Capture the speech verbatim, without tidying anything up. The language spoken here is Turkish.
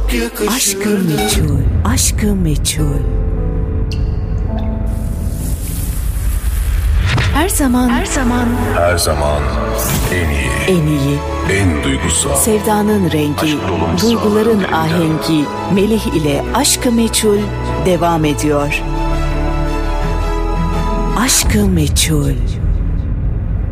yakışır. Aşk-ı Meçhul, Aşk-ı Meçhul. Her zaman, her zaman, Her zaman en iyi, en iyi, en duygusal. sevdanın rengi, Aşk dolu duyguların mısralarından. ahengi, Melih ile Aşk-ı Meçhul devam ediyor. Aşk-ı Meçhul.